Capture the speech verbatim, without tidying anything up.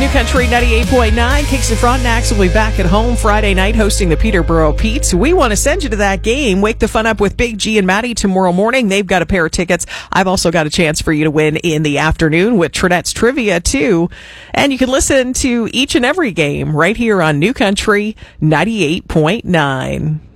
New Country ninety-eight point nine. Kicks and Frontenacs will be back at home Friday night hosting the Peterborough Petes. We want to send you to that game. Wake the fun up with Big G and Maddie tomorrow morning. They've got a pair of tickets. I've also got a chance for you to win in the afternoon with Trinette's Trivia, too. And you can listen to each and every game right here on New Country ninety-eight point nine.